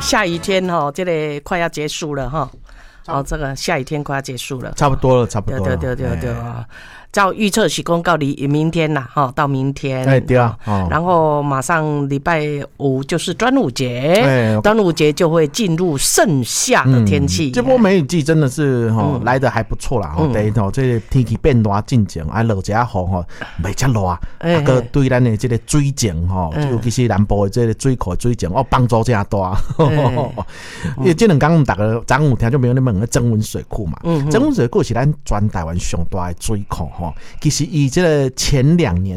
下雨天哈，这个快要结束了哈。这个下雨天快要结束了， 差不多了。 对啊。照预测是公告明天啦，到明天。 对啊。 然后马上礼拜五就是端午节，端午节就会进入盛夏的天气。 这波梅雨季真的是来得还不错啦。第一这天气变热进前，落一下雨袂遮热，个对咱的这个水情尤其是南部的这个水库水情帮助真大。因为这两天大家昨有听就没有那问曾文水库嘛，曾文水库是咱全台湾上大的水库。其实以这个前2年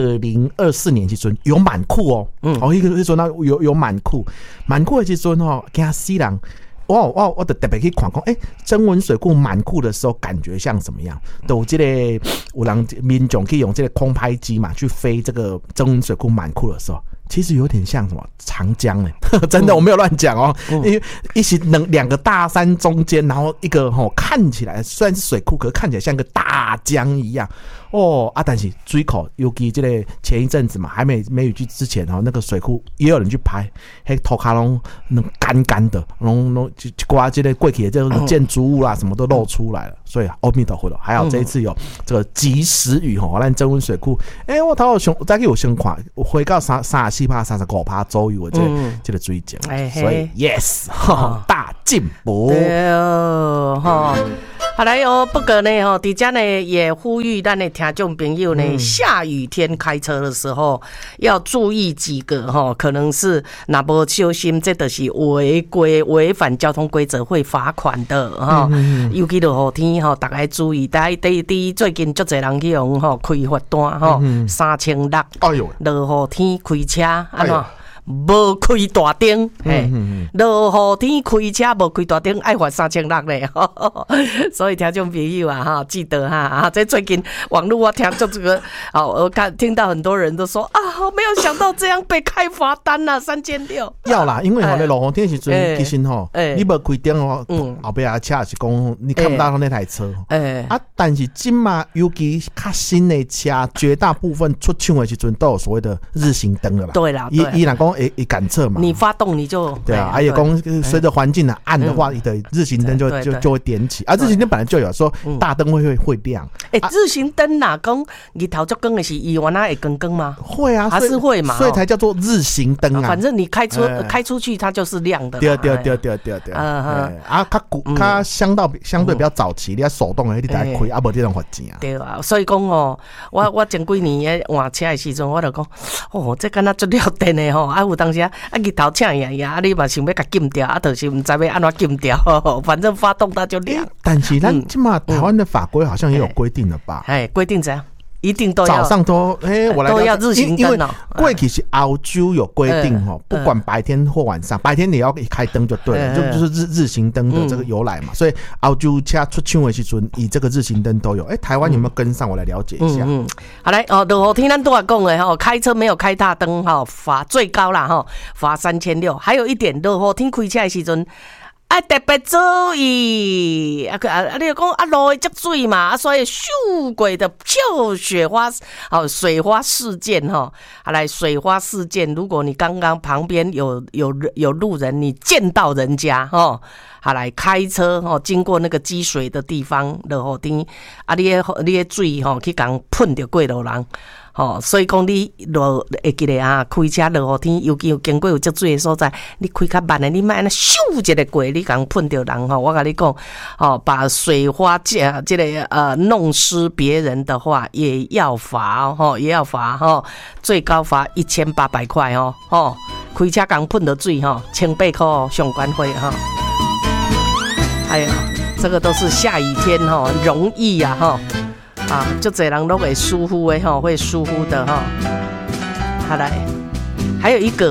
2024年时阵有满库一个时阵有满库的时阵惊死人。我就特别去看看，曾文水库满库的时候感觉像什么样？都这个有人民众可以用这个空拍机嘛去飞这个曾文水库满库的时候。其实有点像什么长江真的我没有乱讲因为一起两个大山中间，然后一个看起来虽然是水库，可是看起来像一个大江一样但是水库尤其这个前一阵子嘛，还没梅雨季之前那个水库也有人去拍，土卡拢干干的，拢刮这个过去的这种建筑物啦什么都露出来了，所以阿弥陀佛了。还好这一次有这个及时雨咱曾文水库我头有大概有先看回到34%、35%左右的这个水景，所以 yes 大进步。 对好来不过呢在这呢也呼吁咱的听众朋友呢，下雨天开车的时候要注意几个可能是若无小心，这就是违反交通规则会罚款的尤其落雨天大家注意，第一最近足侪人去用开罚单3600，落雨天开车安怎？无开大灯，落雨天开车无开大灯，爱罚3600咧。所以听众朋友记得在最近网络我听这个我听到很多人都说没有想到这样被开罚单啦，3600。 要啦，因为你落雨天时阵，其实你无开灯后边车是讲你看不到那台车。但是今嘛，尤其较新的车，绝大部分出厂的时阵都有所谓的日行灯了啦。 对啦， 伊若讲会感测嘛， 你发动你就对啊，还有讲随着环境的暗的话，你的日行灯就会点起，日行灯本来就有说大灯会亮。 日行灯哪讲日头就光的是伊原来会光吗？ 会啊， 还是会嘛， 所以才叫做日行灯啊。 反正你开出去它就是亮的。 对。它相对比较早期，你要手动的你才开，无这种罚钱啊。 对啊，所以讲我前几年换车的时阵，我就讲这敢若足了电的有当时日头请呀，你嘛想要甲禁掉，就是唔知要安怎禁掉，反正发动它就亮。 但是咱今嘛台湾的法规好像也有规定了吧？ 规定怎样？一定都要早上都我来都要日行灯过去是澳洲有规定不管白天或晚上，白天你要开灯就对了，就是日行灯的这个由来嘛。所以澳洲车出厂的时阵，以这个日行灯都有。台湾有没有跟上？我来了解一下。 好来落雨天咱都要讲的开车没有开大灯罚最高啦罚3600。还有一点，落雨天开车的时阵。特别注意你就讲路会积水嘛所以秀过的雪花水花事件来水花事件，如果你刚刚旁边有路人，你见到人家来开车经过那个积水的地方落雨天你的水去讲喷到过路人所以讲你会记得开车落雨天，尤其有经过有积水的所在，你开较慢的，你莫安尼咻一个过，你讲喷到人我跟你讲把水花这个弄湿别人的话，也要罚最高罚1800块开车刚喷到水1800块上管费哎呀，这个都是下雨天容易就这人都会疏忽的会疏忽的好来，还有一个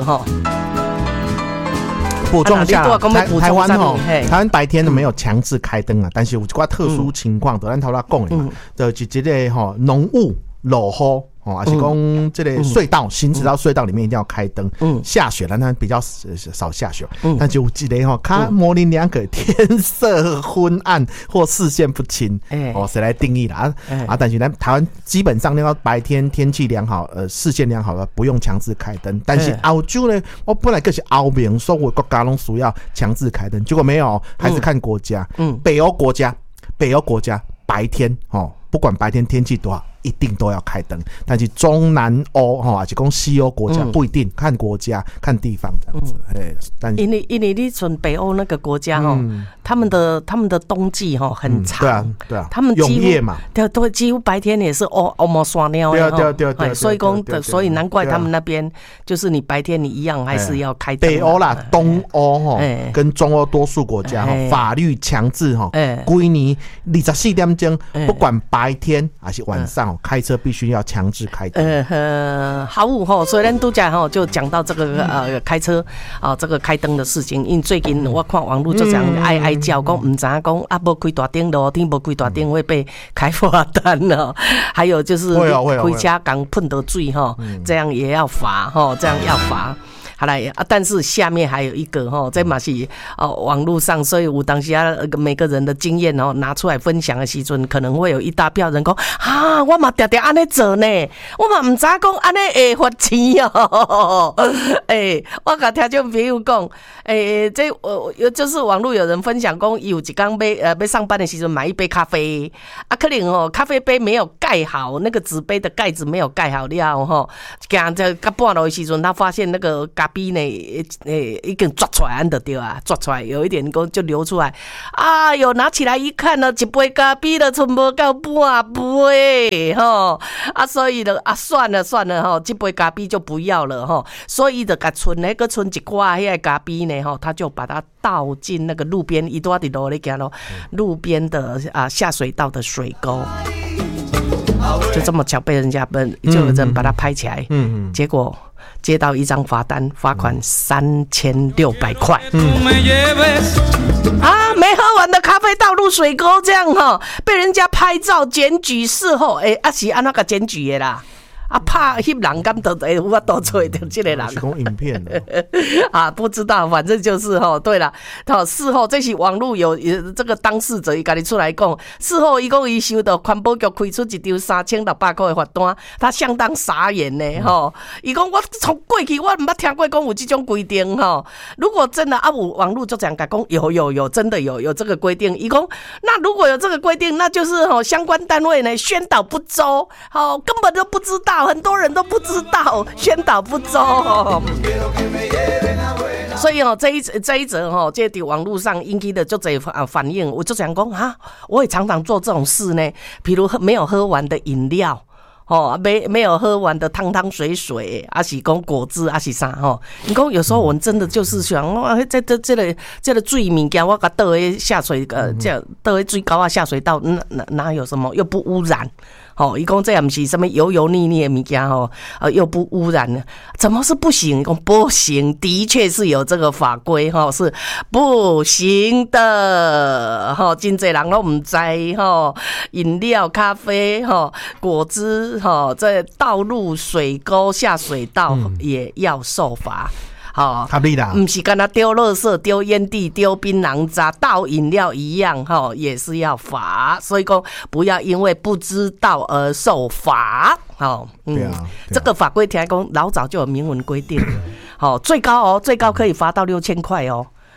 补充一下，台湾白天都没有强制开灯但是有一些特殊情况，咱头先讲的嘛，就是这个浓雾落雨还是讲这个隧道行驶到隧道里面一定要开灯。下雪了，那比较少下雪，但就记得较模棱两可，天色昏暗或视线不清，谁来定义啦？但是咱台湾基本上要白天天气良好，视线良好的不用强制开灯。但是澳洲呢，我本来就是欧盟所有国家拢需要强制开灯，结果没有，还是看国家。北欧国家白天不管白天天气多好，一定都要开灯。但是中南欧还是讲西欧国家不一定，看国家看地方这样子。但因为你从北欧那个国家他们的冬季很长， 对啊， 他们永夜嘛， 对，几乎白天也是欧刷尿对， 所以难怪他们那边就是你白天你一样还是要开灯。 北欧啦，东欧跟中欧多数国家法律强制规年24点钟，不管白天还是晚上开车必须要强制开灯。 好所以咱都讲就讲到这个开车这个开灯的事情。因为最近我看网络就讲哀叫讲唔知讲无开大灯路天无开大灯会被开罚单了。还有就是开车刚碰到水这样也要罚这样要罚。好来但是下面还有一个这嘛是网络上，所以有当时每个人的经验拿出来分享的时阵，可能会有一大票人讲我嘛常常安尼做呢，我嘛唔知讲安尼会罚钱我甲听众朋友讲就是网络有人分享讲有一天要上班的时阵买一杯咖啡可能咖啡杯没有盖好，那个纸杯的盖子没有盖好了行这到半路的时阵，他发现那个咖啡呢已经抓出来就对啊，抓出来有一点就流出来拿起来一看呢，一杯咖啡都剩无到半杯所以呢算了这杯咖啡就不要了所以就剩一挂那个咖啡呢他就把它倒进那个路边一多的路里走路边的下水道的水沟，就这么巧被人家就有人把它拍起来，结果接到一张罚单，罚款3600块。没喝完的咖啡倒入水沟，这样被人家拍照检举，事后是按那个检举的啦。怕翕人敢都有法度做到这个人， 是讲影片不知道，反正就是对了。事后这是网络有这个当事者伊家己出来讲，事后伊讲伊收到环保局开出一张3600块的罚单，他相当傻眼呢伊讲我从过去我唔捌听过讲有这种规定如果真的有网络就这样讲有真的有这个规定。伊讲那如果有这个规定，那就是相关单位呢宣导不周根本都不知道。很多人都不知道，宣导不周所以这一则这在网络上引起的就这反应，我就想讲我也常常做这种事呢，比如没有喝完的饮料没有喝完的汤水是讲果汁是啥你讲有时候我们真的就是想这个水物件我给倒在下水这倒在水沟下水道哪有什么又不污染伊讲这也不是什么油腻腻的物件又不污染了，怎么是不行？讲不行，的确是有这个法规是不行的真多人都不知饮料、咖啡果汁这倒入水沟下水道也要受罚。 合理啦， 不是跟他丢垃圾、丢烟蒂、丢槟榔渣、倒饮料一样也是要罚。所以说不要因为不知道而受罚这个法规听说老早就有明文规定最高可以罚到6000块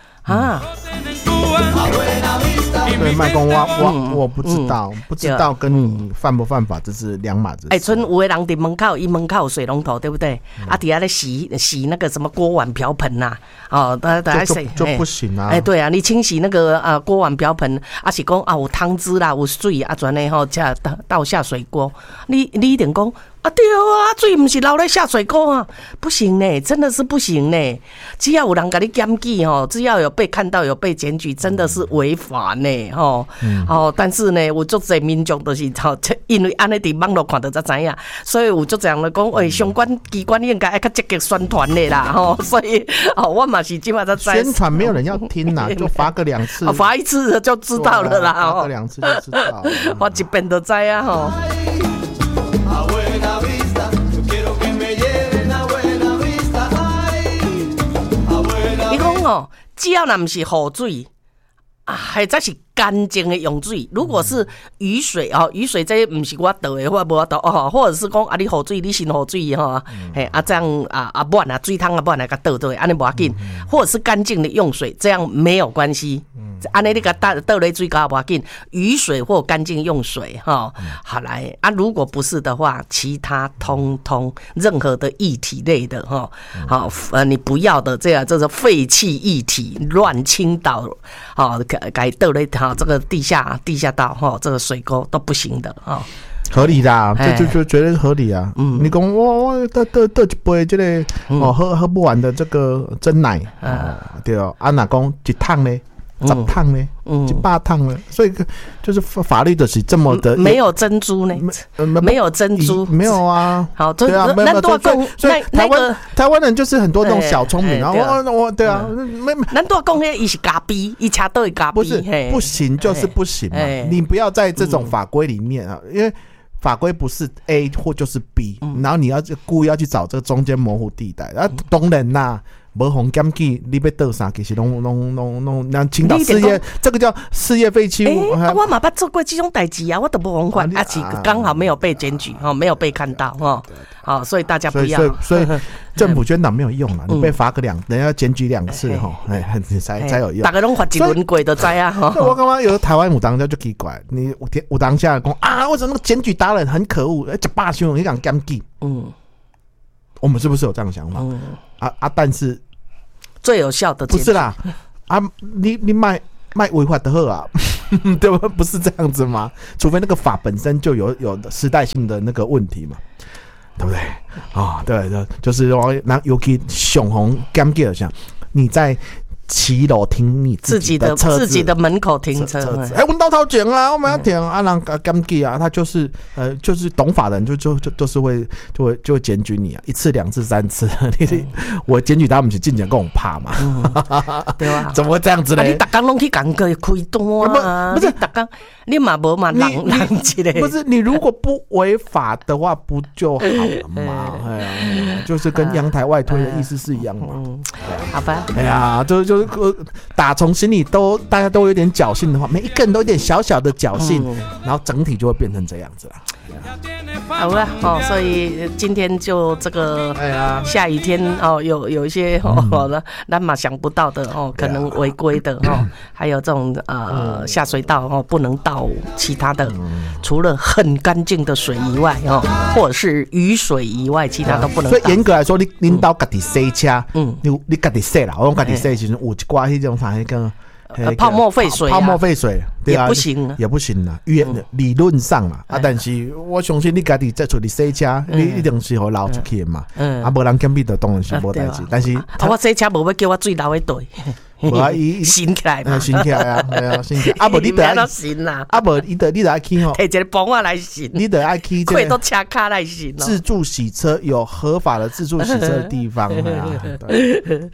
对，麦公我不知道跟你犯不犯法这是两码子事。 村有的人在门口，门口有水龙头，对不对？底下在洗那个什么锅碗瓢盆就不行啊。 对啊，你清洗那个锅碗瓢盆，是讲有汤汁啦，有水转的才倒下水锅。你一定讲对水不是流在下水沟不行呢，真的是不行呢。只要有人给你检举只要有被看到有被检举，真的是违法呢但是呢，有足侪民众都是因为安尼伫网络看到才知影，所以有足侪人讲相关机关应该较积极宣传的啦所以我嘛是今晚才知宣传没有人要听啦就罚个2次罚1次就知道了啦罚个2次就知道了罚1遍就知啊吼，只要那不是雨水。还再是干净的用水，如果是雨水哦，雨水这不是我倒的，我无我倒哦，或者是讲你雨水你新雨水哈，嘿这样满水汤满来个倒对，安尼无要紧，或者是干净的用水，这样没有关系。安尼你个倒咧水高无要紧，雨水或干净用水哈，好来如果不是的话，其他通通任何的液体类的哈，好你不要的这是废弃液体乱倾倒，好。改倒咧哈，这个地下道哈，这个水沟都不行的哈， 合理啦，这就绝对合理啊。你讲我倒一杯这个喝不完的这个珍奶，对哦，哪讲一桶呢？10桶呢？100桶呢？所以就是法律的是这么的， 没有珍珠呢？没有珍珠， 没有啊。 好， 对啊，没有。所以台湾人就是很多那种小聪明，然后我对啊， 咱都讲迄伊是咖逼，伊掐都会咖逼， 不行就是不行嘛。你不要在这种法规里面啊，因为法规不是 A 或就是 B，然后你要故意要去找这个中间模糊地带，当然啦。无红检举，你要倒啥？其实弄让青岛事业，这个叫事业废弃物。 我嘛捌做过这种代志啊，我都不红款，是刚好没有被检举没有被看到好，所以大家不要。 所以政府宣导没有用啊，你被罚个人家检举2次你才有用。 大家拢罚一轮过就知啊。 我刚刚有台湾有当家就奇怪，你有当下讲为什么那个检举达人很可恶，一把凶你讲检举，我们是不是有这样的想法？但是最有效的不是啦你卖违法的好啊，对吧？不是这样子吗？除非那个法本身就有时代性的那个问题嘛，对不对？对，就是尤其熊红检举像你在骑楼停你自己的车子， 自己的门口停车。 我到头前啊，我们要停人检举啊，他就是懂法的人都是会检举你啊，1次2次3次，我检举他们是进前跟我怕嘛， 对吧？ 怎么会这样子呢？ 你大家拢去讲个开单啊？不是大家你嘛无嘛人一个， 不是你如果不违法的话，不就好了嘛？就是跟阳台外推的意思是一样嘛。 好吧。 哎呀，就是打从心里大家都有点侥幸的话，每一个人都有点小小的侥幸，然后整体就会变成这样子了。 好了所以今天就这个下雨天有一些咱嘛想不到的可能违规的还有这种下水道不能倒其他的，除了很干净的水以外或者是雨水以外，其他都不能倒。 所以严格来说，你到家己洗车，你家己洗啦，我讲家己洗时阵有一寡迄种啥迄个。 泡沫废水对啊， 也不行啦，理论上啦但是我相信你家己在厝里洗车，你一定是好流出去的嘛，无人检举的当然是无代志，但是我洗车无要叫我水流的对。新起来嘛， 新起来啊，新起来。无你得爱新啦， 无你得爱去摕一个帮我来新， 你得爱去， 快都车卡来新。 自助洗车有合法的自助洗车的地方